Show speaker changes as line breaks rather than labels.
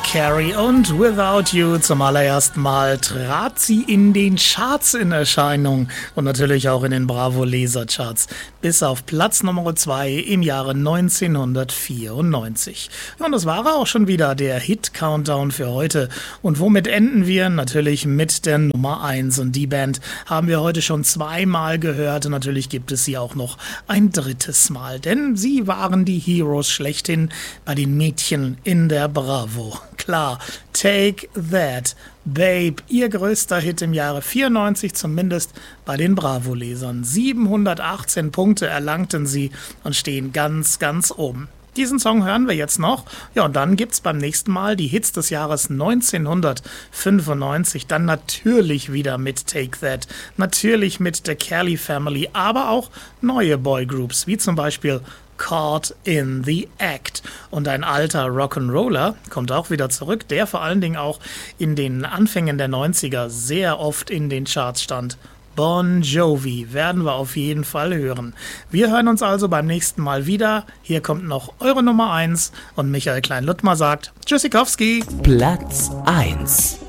Carey und Without You. Zum allerersten Mal trat sie in den Charts in Erscheinung und natürlich auch in den Bravo-Leser-Charts bis auf Platz Nummer 2 im Jahre 1994. Und das war auch schon wieder der Hit-Countdown für heute. Und womit enden wir? Natürlich mit der Nummer 1. Und die Band haben wir heute schon zweimal gehört und natürlich gibt es sie auch noch ein drittes Mal. Denn sie waren die Heroes schlechthin bei den Mädchen in der Bravo. Klar, Take That, Babe, ihr größter Hit im Jahre 94, zumindest bei den Bravo-Lesern. 718 Punkte erlangten sie und stehen ganz, ganz oben. Diesen Song hören wir jetzt noch. Ja, und dann gibt's beim nächsten Mal die Hits des Jahres 1995. Dann natürlich wieder mit Take That, natürlich mit The Kelly Family, aber auch neue Boygroups, wie zum Beispiel Caught in the Act. Und ein alter Rock'n'Roller kommt auch wieder zurück, der vor allen Dingen auch in den Anfängen der 90er sehr oft in den Charts stand. Bon Jovi werden wir auf jeden Fall hören. Wir hören uns also beim nächsten Mal wieder. Hier kommt noch eure Nummer 1 und Michael Klein-Luttmer sagt Tschüssikowski.
Platz 1.